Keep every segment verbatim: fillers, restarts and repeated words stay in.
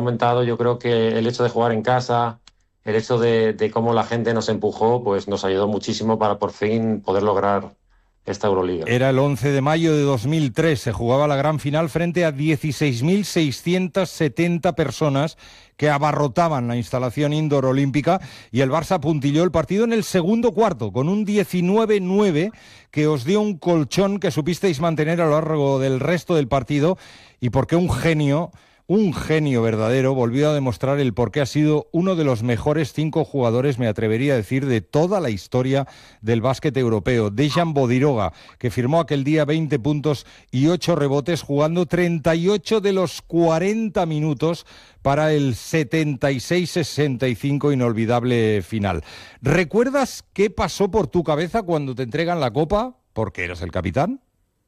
comentado, yo creo que el hecho de jugar en casa, el hecho de, de cómo la gente nos empujó, pues nos ayudó muchísimo para por fin poder lograr esta Euroliga. Era el once de mayo de dos mil tres, se jugaba la gran final frente a dieciséis mil seiscientas setenta personas que abarrotaban la instalación indoor olímpica, y el Barça puntilló el partido en el segundo cuarto con un diecinueve nueve que os dio un colchón que supisteis mantener a lo largo del resto del partido, y porque un genio... Un genio verdadero volvió a demostrar el por qué ha sido uno de los mejores cinco jugadores, me atrevería a decir, de toda la historia del básquet europeo. Dejan Bodiroga, que firmó aquel día veinte puntos y ocho rebotes, jugando treinta y ocho de los cuarenta minutos para el setenta y seis sesenta y cinco inolvidable final. ¿Recuerdas qué pasó por tu cabeza cuando te entregan la copa? Porque eras el capitán.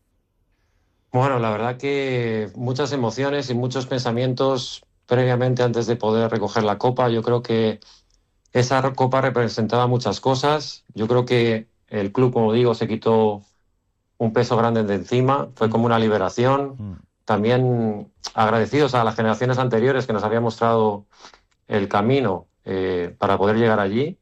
Bueno, la verdad que muchas emociones y muchos pensamientos previamente antes de poder recoger la copa. Yo creo que esa copa representaba muchas cosas. Yo creo que el club, como digo, se quitó un peso grande de encima. Fue como una liberación. También agradecidos a las generaciones anteriores que nos habían mostrado el camino eh, para poder llegar allí.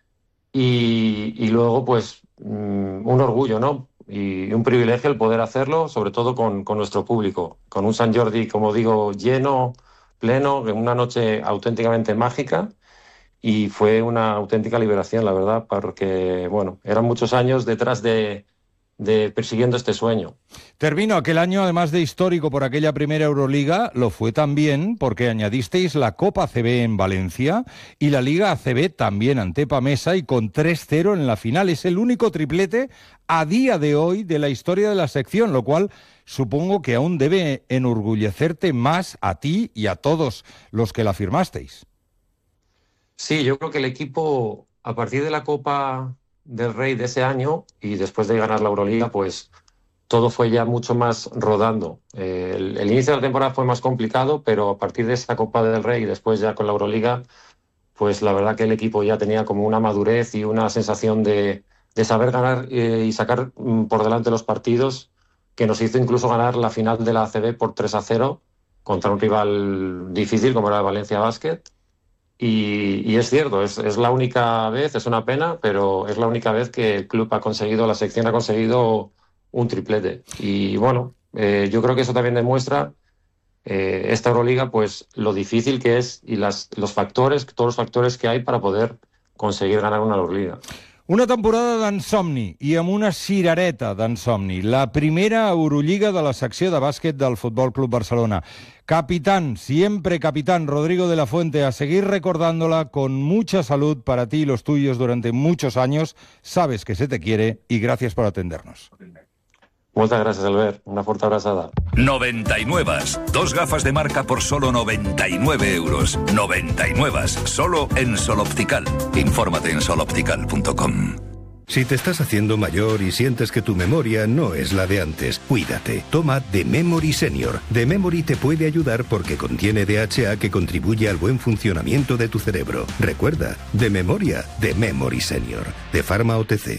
Y, y luego, pues, um, un orgullo, ¿no? Y un privilegio el poder hacerlo, sobre todo con, con nuestro público, con un Sant Jordi, como digo, lleno, pleno, una noche auténticamente mágica, y fue una auténtica liberación, la verdad, porque, bueno, eran muchos años detrás de, de persiguiendo este sueño. Termino aquel año, además de histórico por aquella primera Euroliga, lo fue también porque añadisteis la Copa A C B en Valencia y la Liga A C B también ante Pamesa, y con tres cero en la final. Es el único triplete a día de hoy de la historia de la sección, lo cual supongo que aún debe enorgullecerte más a ti y a todos los que la firmasteis. Sí, yo creo que el equipo, a partir de la Copa del Rey de ese año y después de ganar la Euroliga, pues todo fue ya mucho más rodando. Eh, el, el inicio de la temporada fue más complicado, pero a partir de esta Copa del Rey y después ya con la Euroliga, pues la verdad que el equipo ya tenía como una madurez y una sensación de, de saber ganar eh, y sacar mm, por delante los partidos, que nos hizo incluso ganar la final de la A C B por tres a cero contra un rival difícil como era el Valencia Basket. Y, y es cierto, es, es la única vez, es una pena, pero es la única vez que el club ha conseguido, la sección ha conseguido un triplete. Y bueno, eh, yo creo que eso también demuestra eh, esta Euroliga, pues lo difícil que es y las, los factores, todos los factores que hay para poder conseguir ganar una Euroliga. Una temporada d'ensomni i amb una cirereta d'ensomni. La primera Eurolliga de la secció de bàsquet del Futbol Club Barcelona. Capitán, siempre capitán, Rodrigo de la Fuente, a seguir recordándola con mucha salud para ti y los tuyos durante muchos años. Sabes que se te quiere y gracias por atendernos. Muchas gracias, Albert. Una fuerte abrazada. noventa y nueve. Dos gafas de marca por solo noventa y nueve euros. noventa y nueve. Solo en Sol Optical. Infórmate en sol optical punto com. Si te estás haciendo mayor y sientes que tu memoria no es la de antes, cuídate. Toma The Memory Senior. The Memory te puede ayudar porque contiene D H A que contribuye al buen funcionamiento de tu cerebro. Recuerda, de memoria, The Memory Senior. De Pharma O T C.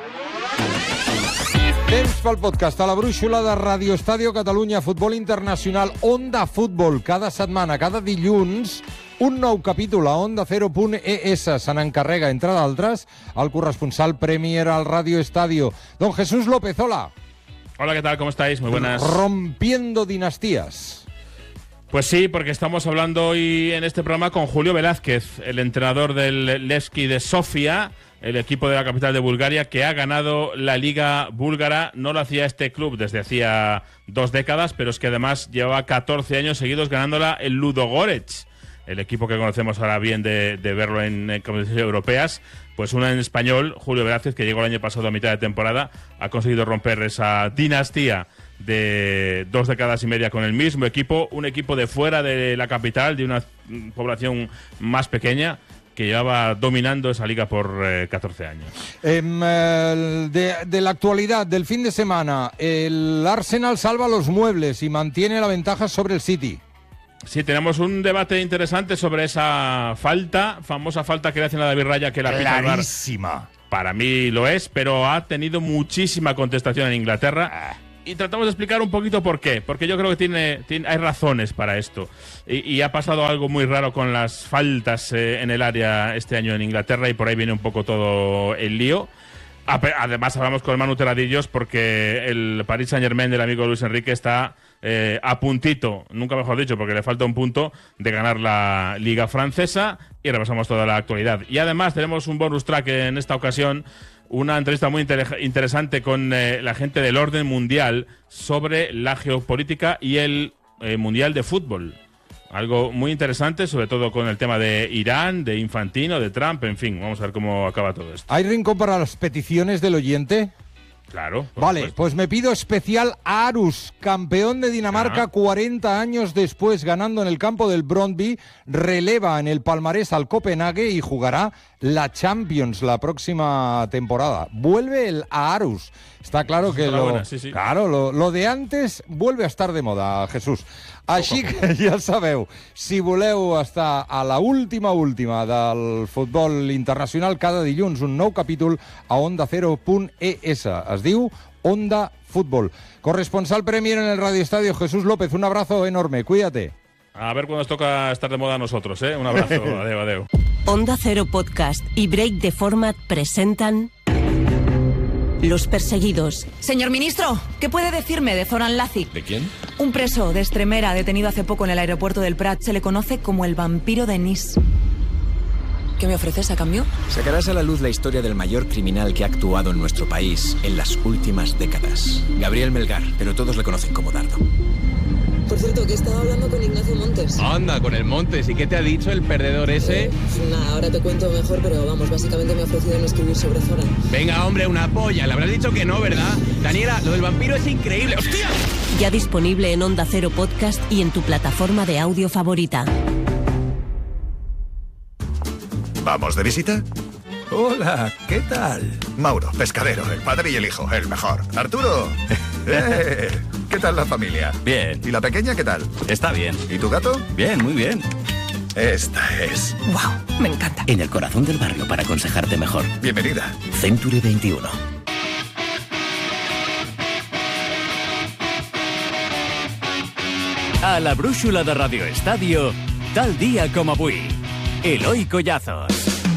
Temps pel podcast a la brúixola de Radio Estadio Catalunya, Futbol Internacional, Onda Futbol, cada setmana, cada dilluns, un nou capítol a onda cero punt e essa. Se n'encarrega, entre d'altres, el corresponsal Premier al Radio Estadio, don Jesús López. Hola. Hola, ¿qué tal? ¿Cómo estáis? Muy buenas. Rompiendo dinastías. Pues sí, porque estamos hablando hoy en este programa con Julio Velázquez, el entrenador del Levski de Sofía, el equipo de la capital de Bulgaria, que ha ganado la Liga Búlgara. No lo hacía este club desde hacía dos décadas, pero es que además llevaba catorce años seguidos ganándola el Ludogorets, el equipo que conocemos ahora bien de, de verlo en, en competiciones europeas. Pues uno en español, Julio Velázquez, que llegó el año pasado a mitad de temporada, ha conseguido romper esa dinastía de dos décadas y media con el mismo equipo, un equipo de fuera de la capital, de una población más pequeña, que llevaba dominando esa liga por eh, catorce años. Eh, de, de la actualidad, del fin de semana, el Arsenal salva los muebles y mantiene la ventaja sobre el City. Sí, tenemos un debate interesante sobre esa falta, famosa falta que le hacen a David Raya, que la pita el VAR. Clarísima. Para mí lo es, pero ha tenido muchísima contestación en Inglaterra. Ah. y tratamos de explicar un poquito por qué, porque yo creo que tiene, tiene hay razones para esto. Y, y ha pasado algo muy raro con las faltas eh, en el área este año en Inglaterra, y por ahí viene un poco todo el lío. Además hablamos con Manu Teradillos porque el Paris Saint-Germain del amigo Luis Enrique está eh, a puntito, nunca mejor dicho, porque le falta un punto, de ganar la Liga Francesa, y repasamos toda la actualidad. Y además tenemos un bonus track en esta ocasión, una entrevista muy inter- interesante con eh, la gente del orden mundial sobre la geopolítica y el eh, Mundial de Fútbol. Algo muy interesante, sobre todo con el tema de Irán, de Infantino, de Trump, en fin, vamos a ver cómo acaba todo esto. ¿Hay rincón para las peticiones del oyente? Claro. Vale, supuesto. Pues me pido especial a Aarhus, campeón de Dinamarca, Ah. cuarenta años después, ganando en el campo del Brøndby, releva en el palmarés al Copenhague y jugará la Champions la próxima temporada. Vuelve el Aarhus. Está claro que lo, buena, sí, sí. claro, lo, lo de antes vuelve a estar de moda, Jesús. Així que ja sabeu, si voleu estar a la última última del futbol internacional, cada dilluns un nou capítol a onda cero punt es. Es diu Onda Fútbol. Corresponsal Premier en el Radio Estadio, Jesús López, un abrazo enorme, cuídate. A ver cuándo nos toca estar de moda a nosotros, ¿eh? Un abrazo, adeu, adeu. Onda Cero Podcast y Break de Format presentan Los Perseguidos. Señor ministro, ¿qué puede decirme de Zoran Lazic? ¿De quién? Un preso de Extremera detenido hace poco en el aeropuerto del Prat. Se le conoce como el vampiro de Nice. ¿Qué me ofreces a cambio? Sacarás a la luz la historia del mayor criminal que ha actuado en nuestro país en las últimas décadas. Gabriel Melgar, pero todos le conocen como Dardo. Por cierto, que estaba hablando con Ignacio Montes. Anda, con el Montes. ¿Y qué te ha dicho el perdedor ese? Eh, nah, ahora te cuento mejor, pero vamos, básicamente me ha ofrecido no escribir sobre Zoran. Venga, hombre, una polla. Le habrás dicho que no, ¿verdad? Daniela, lo del vampiro es increíble. ¡Hostia! Ya disponible en Onda Cero Podcast y en tu plataforma de audio favorita. ¿Vamos de visita? Hola, ¿qué tal? Mauro, pescadero, el padre y el hijo, el mejor. Arturo, eh, ¿qué tal la familia? Bien. ¿Y la pequeña qué tal? Está bien. ¿Y tu gato? Bien, muy bien. Esta es... ¡Wow! Me encanta. En el corazón del barrio para aconsejarte mejor. Bienvenida. Century veintiuno. A la brúixola de Radio Estadio, tal dia com avui. Eloi Collazos.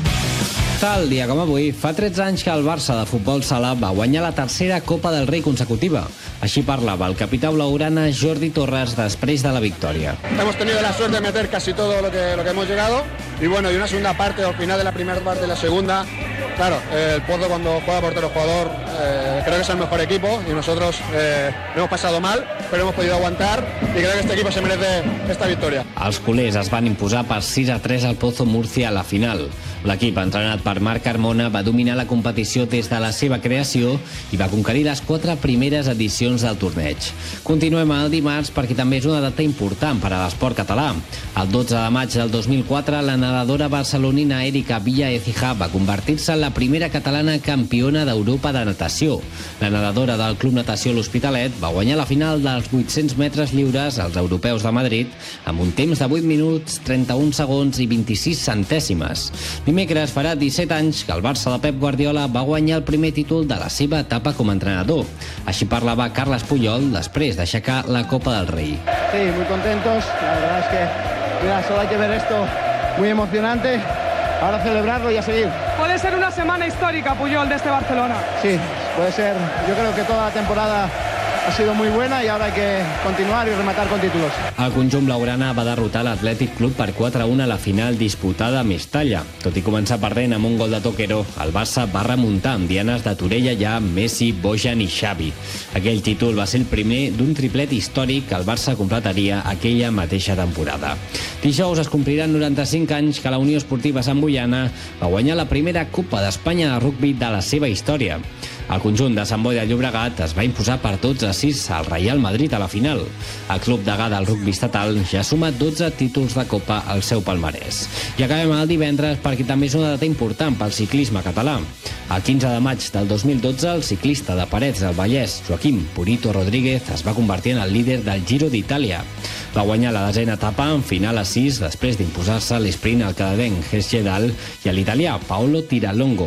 Tal dia com avui, fa tretze anys que el Barça de futbol sala va guanyar la tercera Copa del Rei consecutiva. Així parlava el capità blaugrana Jordi Torres després de la victòria. Hemos tenido la suerte de meter casi todo lo que, lo que hemos llegado y bueno, y una segunda parte, al final de la primera parte de la segunda, claro, eh, el Pozo cuando juega portero jugador eh, creo que es el mejor equipo y nosotros eh, lo hemos pasado mal, pero hemos podido aguantar y creo que este equipo se merece esta victoria. Els culers es van imposar per sis a tres al Pozo Murcia a la final. L'equip, entrenat per Marc Carmona, va dominar la competició des de la seva creació i va conquerir les quatre primeres edicions del torneig. Continuem el dimarts perquè també és una data important per a l'esport català. El dotze de maig del dos mil quatre, la nedadora barcelonina Erika Villa Ecija va convertir-se en la primera catalana campiona d'Europa de natació. La nedadora del Club Natació L'Hospitalet va guanyar la final dels vuit-cents metres lliures als europeus de Madrid amb un temps de vuit minuts, trenta-un segons i vint-i-sis centèsimes. Dimecres farà disset anys que el Barça de Pep Guardiola va guanyar el primer títol de la seva etapa com a entrenador. Així parlava Carles Puyol després d'aixecar la Copa del Rei. Sí, muy contentos. La verdad es que mira, solo hay que ver esto muy emocionante. Ahora celebrarlo y a seguir. Puede ser una semana histórica, Puyol, de este Barcelona. Sí, puede ser. Yo creo que toda la temporada ha sido muy buena y ahora hay que continuar y rematar con títulos. El conjunt blaugrana va derrotar l'Atlètic Club per quatre a un a la final disputada a Mestalla. Tot i començar perdent amb un gol de Toquero, el Barça va remuntar amb dianes de Torella ja Messi, Bojan i Xavi. Aquell títol va ser el primer d'un triplet històric que el Barça completaria aquella mateixa temporada. Dijous es compliran noranta-cinc anys que la Unió Esportiva Sant Boiana va guanyar la primera Copa d'Espanya de rugbi de la seva història. El conjunt de Sant Boi de Llobregat es va imposar per dotze a sis al Real Madrid a la final. El club degà del rugbi estatal ja suma dotze títols de Copa al seu palmarès. I acabem el divendres perquè també és una data important pel ciclisme català. El quinze de maig del dos mil dotze, el ciclista de Parets del Vallès, Joaquim Purito Rodríguez, es va convertir en el líder del Giro d'Itàlia. Va guanyar la desena etapa en final a sis després d'imposar-se a l'esprint al canadenc Hesjedal i a l'italià Paolo Tiralongo.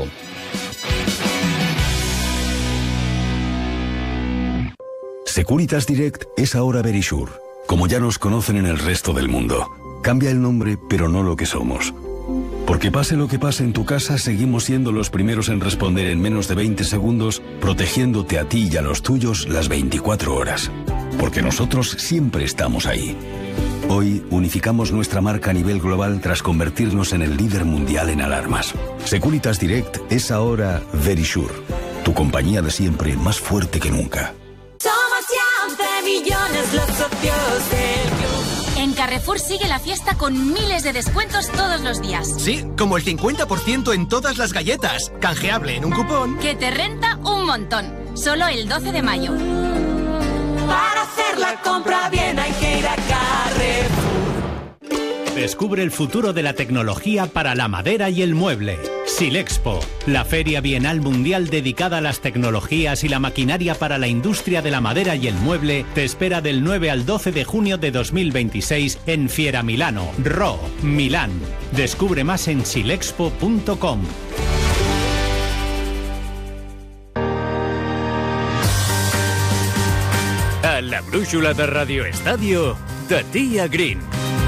Securitas Direct es ahora Verisure, como ya nos conocen en el resto del mundo. Cambia el nombre, pero no lo que somos. Porque pase lo que pase en tu casa, seguimos siendo los primeros en responder en menos de veinte segundos, protegiéndote a ti y a los tuyos las veinticuatro horas. Porque nosotros siempre estamos ahí. Hoy unificamos nuestra marca a nivel global tras convertirnos en el líder mundial en alarmas. Securitas Direct es ahora Verisure, tu compañía de siempre más fuerte que nunca. Somos ya once millones los socios del club. En Carrefour sigue la fiesta con miles de descuentos todos los días. Sí, como el cincuenta por ciento en todas las galletas. Canjeable en un cupón. Que te renta un montón. Solo el doce de mayo. Para hacer la compra bien hay que ir a Carrefour. Descubre el futuro de la tecnología para la madera y el mueble. Silexpo, la feria bienal mundial dedicada a las tecnologías y la maquinaria para la industria de la madera y el mueble, te espera del nueve al doce de junio de dos mil veintiséis en Fiera Milano, Ro, Milán. Descubre más en silexpo punto com. A la brúixola de Radio Estadio, de Tia Green.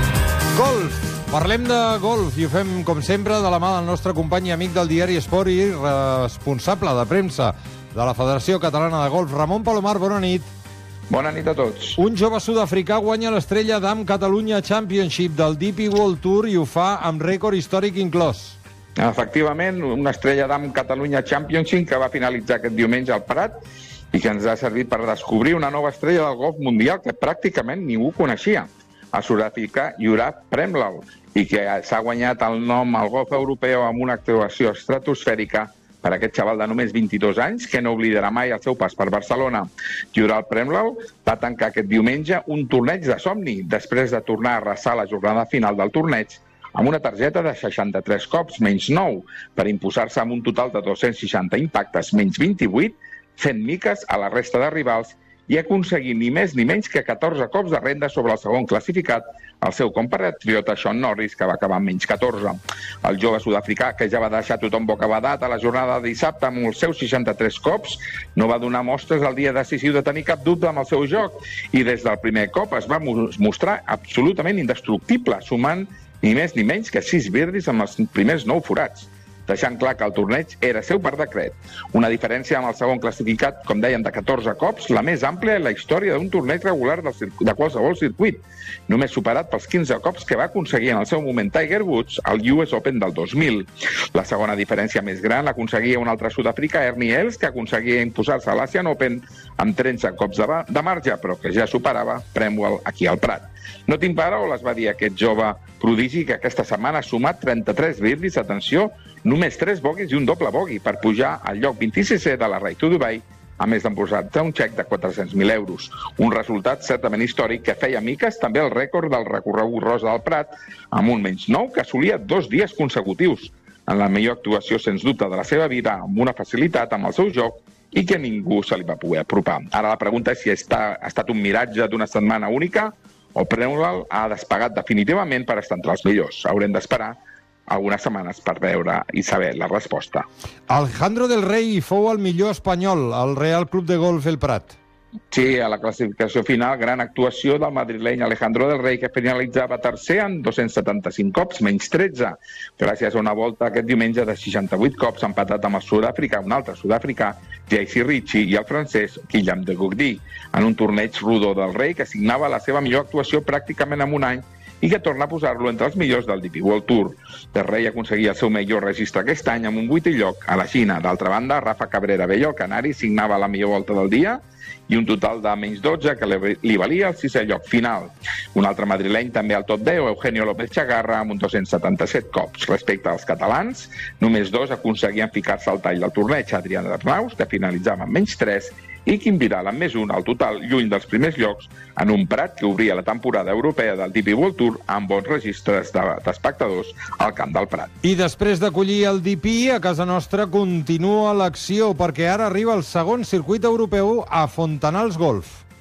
Golf. Parlem de golf i ho fem, com sempre, de la mà del nostre company i amic del diari Esport i responsable de premsa de la Federació Catalana de Golf, Ramon Palomar. Bona nit. Bona nit a tots. Un jove sud-africà guanya l'estrella d'Am Catalunya Championship del D P World Tour i ho fa amb rècord històric inclòs. Efectivament, una estrella d'Am Catalunya Championship que va finalitzar aquest diumenge al Prat i que ens ha servit per descobrir una nova estrella del golf mundial que pràcticament ningú coneixia, el sud-africà Juraj Premlau, i que s'ha guanyat el nom al golf europeu amb una actuació estratosfèrica per aquest xaval de només vint-i-dos anys que no oblidarà mai el seu pas per Barcelona. Juraj Premlau va tancar aquest diumenge un torneig de somni després de tornar a arrasar la jornada final del torneig amb una targeta de seixanta-tres cops, menys nou, per imposar-se amb un total de dos-cents seixanta impactes, menys vint-i-vuit, fent miques a la resta de rivals i aconseguir ni més ni menys que catorze cops de renda sobre el segon classificat, el seu compatriota Shaun Norris, que va acabar amb menys catorze. El jove sud-africà, que ja va deixar tothom bocabadat a la jornada de dissabte amb els seus seixanta-tres cops, no va donar mostres el dia decisiu de tenir cap dubte amb el seu joc i des del primer cop es va mostrar absolutament indestructible, sumant ni més ni menys que sis birdies amb els primers nou forats, deixant clar que el torneig era seu per decret. Una diferència amb el segon classificat, com deien, de catorze cops, la més àmplia en la història d'un torneig regular del circuit, de qualsevol circuit, només superat pels quinze cops que va aconseguir en el seu moment Tiger Woods al U S Open del dos mil. La segona diferència més gran l'aconseguia un altre sud-africà, Ernie Els, que aconseguia imposar-se a l'Asian Open amb tretze cops de, de marge, però que ja superava Premlau aquí al Prat. No tinc paraules, va dir aquest jove prodigi que aquesta setmana ha sumat trenta-tres birdies, atenció, només tres bogies i un doble bogey per pujar al lloc vint-i-sisè de la Right to Dubai, a més d'emposar-se un xec de quatre-cents mil euros. Un resultat certament històric que feia miques també el rècord del recorregut rosa del Prat, amb un menys nou que assolia dos dies consecutius, en la millor actuació, sens dubte, de la seva vida, amb una facilitat amb el seu joc i que ningú se li va poder apropar. Ara la pregunta és si està, ha estat un miratge d'una setmana única o Premlau ha despegat definitivament per estar entre els millors. Haurem d'esperar algunes setmanes per veure i saber la resposta. Alejandro Del Rey fou el millor espanyol al Real Club de Golf El Prat. Sí, a la classificació final, gran actuació del madrileny Alejandro Del Rey, que finalitzava tercer amb dos-cents setanta-cinc cops, menys tretze, gràcies a una volta aquest diumenge de seixanta-vuit cops, empatat amb el sud-africà, un altre sud-africà, J C Ritchie, i el francès Guillaume de Gourdy, en un torneig rodó del Rei que signava la seva millor actuació pràcticament en un any i que torna a posar-lo entre els millors del D P World Tour. Del Rey aconseguia el seu millor registre aquest any amb un vuitè lloc a la Xina. D'altra banda, Rafa Cabrera Bello, el canari, signava la millor volta del dia i un total de menys dotze que li valia el sisè lloc final. Un altre madrileny també al top deu, Eugenio López Chagarra, amb un dos-cents setanta-set cops. Respecte als catalans, només dos aconseguien ficar-se al tall del torneig, Adrià Arnaus, que finalitzava amb menys tres, i Quim Vidal amb més un al total, lluny dels primers llocs, en un Prat que obria la temporada europea del D P World Tour amb bons registres d'espectadors al camp del Prat. I després d'acollir el D P, a casa nostra continua l'acció, perquè ara arriba el segon circuit europeu a Fontanals Golf.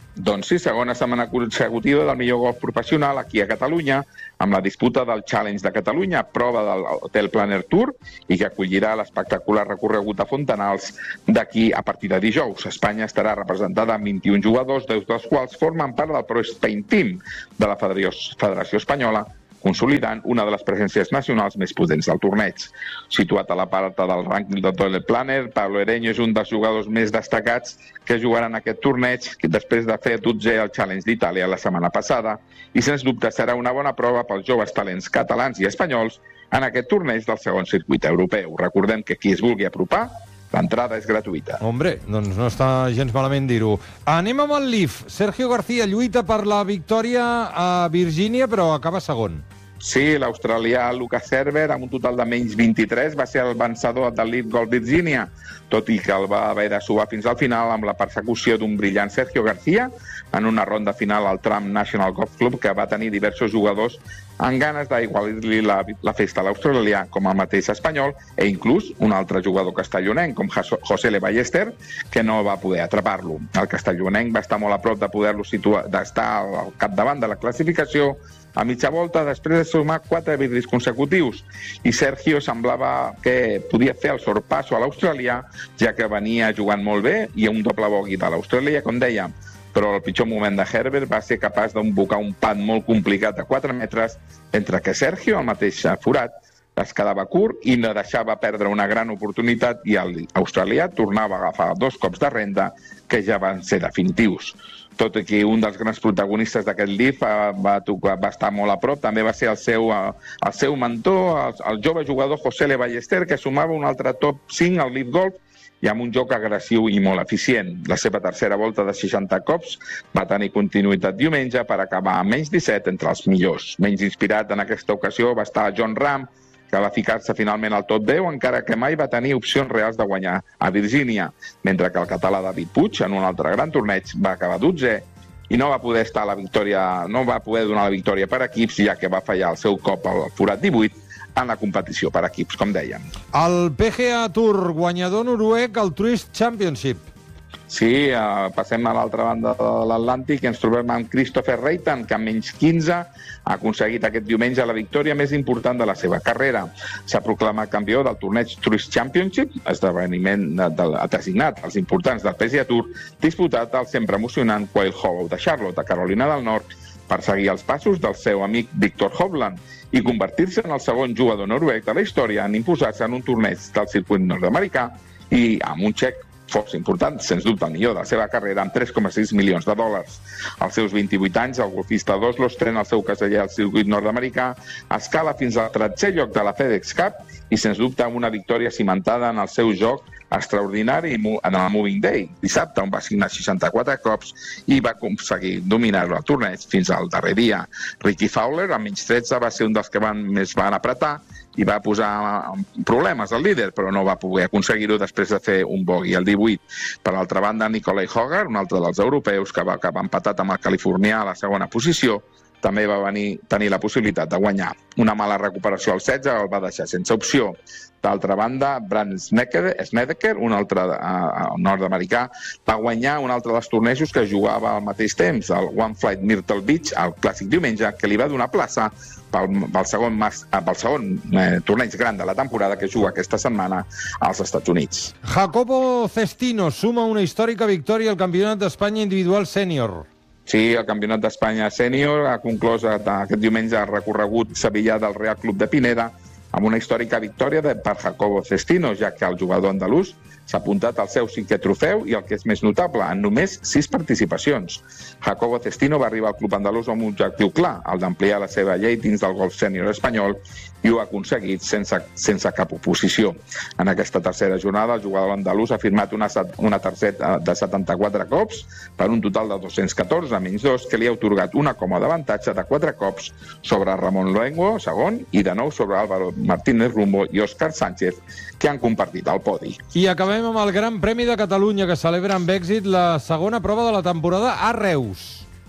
Doncs sí, segona setmana consecutiva del millor golf professional aquí a Catalunya, amb la disputa del Challenge de Catalunya, prova del Hotel Planner Tour, i que acollirà l'espectacular recorregut a Fontanals d'aquí a partir de dijous. Espanya estarà representada amb vint-i-un jugadors, deu dels quals formen part del Pro Spain Team de la Federació Espanyola, consolidant una de les presències nacionals més potents del torneig. Situat a la part del rànquing del Hotel Planner, Pablo Ereño és un dels jugadors més destacats que jugaran aquest torneig després de fer dotzè al Challenge d'Itàlia la setmana passada, i sens dubte serà una bona prova pels joves talents catalans i espanyols en aquest torneig del segon circuit europeu. Recordem que qui es vulgui apropar, l'entrada és gratuïta. Hombre, doncs no està gens malament dir-ho. Anem amb el Leaf. Sergio García lluita per la victòria a Virgínia, però acaba segon. Sí, l'australià Lucas Herbert, amb un total de menys vint-i-tres, va ser el vencedor del Leaf Golf Virginia, tot i que el va haver de subar fins al final amb la persecució d'un brillant Sergio García en una ronda final al Trump National Golf Club, que va tenir diversos jugadors amb ganes d'igualar-li la, la festa a l'australià, com el mateix espanyol, e inclús un altre jugador castellonenc, com José Le Ballester, que no va poder atrapar-lo. El castellonenc va estar molt a prop de poder-lo situar, d'estar al capdavant de la classificació a mitja volta després de sumar quatre birdies consecutius, i Sergio semblava que podia fer el sorpasso a l'australià, ja que venia jugant molt bé i un doble bogey de l'Austràlia, com dèiem. Però el pitjor moment de Herbert va ser capaç d'embocar un pad molt complicat de quatre metres, entre que Sergio, el mateix forat, es quedava curt i no deixava perdre una gran oportunitat, i l'australià tornava a agafar dos cops de renda que ja van ser definitius. Tot i que un dels grans protagonistes d'aquest Leaf va, tocar, va estar molt a prop, també va ser el seu, el seu mentor, el, el jove jugador José Le Ballester, que sumava un altre top cinc al Leaf Golf i amb un joc agressiu i molt eficient. La seva tercera volta de seixanta cops va tenir continuïtat diumenge per acabar a menys disset entre els millors. Menys inspirat en aquesta ocasió va estar John Ram, que va ficar-se finalment al top deu, encara que mai va tenir opcions reals de guanyar a Virgínia, mentre que el català David Puig, en un altre gran torneig, va acabar dotzè i no va poder estar a la victòria, no va poder donar la victòria per equips, ja que va fallar el seu cop al forat divuit en la competició per equips, com dèiem. El P G A Tour, guanyador noruec al Truist Championship. Sí, eh, passem a l'altra banda de l'Atlàntic i ens trobem amb Christopher Reitan, que amb menys quinze ha aconseguit aquest diumenge la victòria més important de la seva carrera. S'ha proclamat campió del torneig Truist Championship, esdeveniment de, de, designat als importants del P G A Tour, disputat al sempre emocionant Quail Hollow de Charlotte, a Carolina del Nord, per seguir els passos del seu amic Victor Hovland i convertir-se en el segon jugador noruec de la història en imposar-se en un torneig del circuit nord-americà, i amb un xec força important, sens dubte el millor de la seva carrera, amb tres coma sis milions de dòlars. Als seus vint-i-vuit anys, el golfista d'Oslo estrena el seu caseller al circuit nord-americà, escala fins al tretzè lloc de la FedEx Cup i, sens dubte, amb una victòria cimentada en el seu joc extraordinari en el Moving Day, dissabte, on va signar seixanta-quatre cops i va aconseguir dominar-lo al torneig fins al darrer dia. Ricky Fowler, amb menys tretze, va ser un dels que van, més van apretar i va posar problemes al líder, però no va poder aconseguir-ho després de fer un bogey al divuit. Per altra banda, Nicolai Hogar, un altre dels europeus, que va acabar empatat amb el californià a la segona posició, també va venir, tenir la possibilitat de guanyar. Una mala recuperació al setze el va deixar sense opció. D'altra banda, Brand Snedeker, un altre uh, nord-americà, va guanyar un altre dels tornejos que jugava al mateix temps, el One Flight Myrtle Beach, el clàssic diumenge, que li va donar plaça pel, pel segon, mas, pel segon eh, torneig gran de la temporada que juga aquesta setmana als Estats Units. Jacobo Cestino suma una històrica victòria al Campionat d'Espanya individual sènior. Sí, el Campionat d'Espanya sènior ha conclòs aquest diumenge el recorregut sevillà del Real Club de Pineda amb una històrica victòria de, per Jacobo Cestino, ja que el jugador andalús s'ha apuntat al seu cinquè trofeu i el que és més notable, en només sis participacions. Jacobo Cestino va arribar al club andalús amb un objectiu clar, el d'ampliar la seva llei dins del golf sènior espanyol, i ho ha aconseguit sense, sense cap oposició. En aquesta tercera jornada, el jugador andalús ha firmat una, una tercera de setanta-quatre cops per un total de dos-cents catorze menys dos, que li ha otorgat una coma d'avantatge de quatre cops sobre Ramon Luengo, segon, i de nou sobre Álvaro Martínez Rumbo i Òscar Sánchez, que han compartit el podi. I acabem amb el Gran Premi de Catalunya, que celebra amb èxit la segona prova de la temporada a Reus.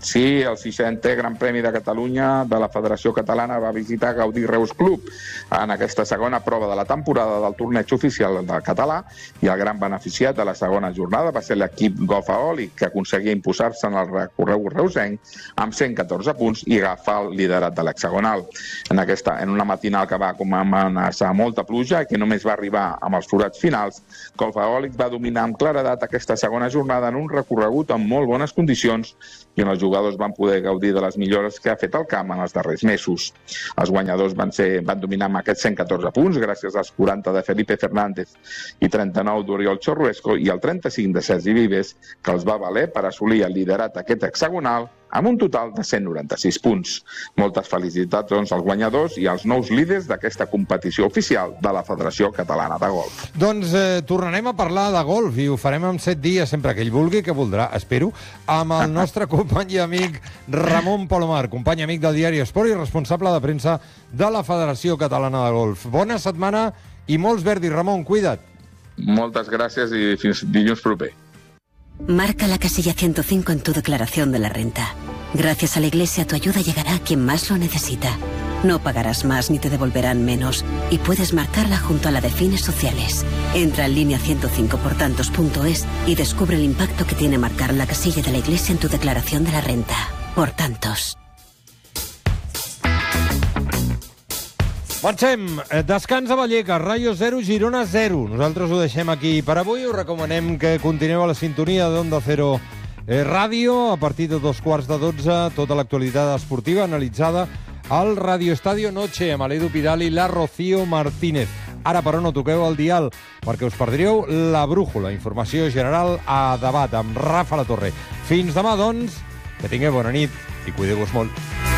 Sí, el sisè Gran Premi de Catalunya de la Federació Catalana va visitar Gaudí Reus Club en aquesta segona prova de la temporada del torneig oficial del català, i el gran beneficiat de la segona jornada va ser l'equip Golf Eòlic, que aconseguia imposar-se en el recorregut reusenc amb cent catorze punts i agafar el liderat de l'hexagonal. En, aquesta, en una matinal que va amenaçar molta pluja i que només va arribar amb els forats finals, Golf Eòlic va dominar amb claredat aquesta segona jornada en un recorregut amb molt bones condicions, i on els jugadors van poder gaudir de les millores que ha fet el camp en els darrers mesos. Els guanyadors van, ser, van dominar amb aquests cent catorze punts gràcies als quaranta de Felipe Fernández i trenta-nou d'Oriol Chorruesco i el trenta-cinc de Sergi Vives, que els va valer per assolir el liderat aquest hexagonal amb un total de cent noranta-sis punts. Moltes felicitats doncs, als guanyadors i als nous líders d'aquesta competició oficial de la Federació Catalana de Golf. Doncs eh, tornarem a parlar de golf i ho farem en set dies, sempre que ell vulgui, que voldrà, espero, amb el nostre company i amic Ramon Palomar, company amic del diari Esport i responsable de premsa de la Federació Catalana de Golf. Bona setmana i molts verdis, Ramon, cuida't. Moltes gràcies i fins dilluns proper. Marca la casilla ciento cinco en tu declaración de la renta. Gracias a la Iglesia tu ayuda llegará a quien más lo necesita. No pagarás más ni te devolverán menos y puedes marcarla junto a la de fines sociales. Entra en línea ciento cinco por tantos punto es y descubre el impacto que tiene marcar la casilla de la Iglesia en tu declaración de la renta. Por tantos. Marxem. Descans a Vallecas, Rayo zero, Girona zero. Nosaltres ho deixem aquí per avui. Us recomanem que continueu a la sintonia d'Onda Cero eh, Ràdio. A partir de dos quarts de dotze, tota l'actualitat esportiva analitzada al Radio Estadio Noche amb l'Edu Pidal i la Rocío Martínez. Ara, però, no toqueu el dial perquè us perdríeu la brújula. Informació general a debat amb Rafa La Torre. Fins demà, doncs. Que tingueu bona nit i cuideu-vos molt.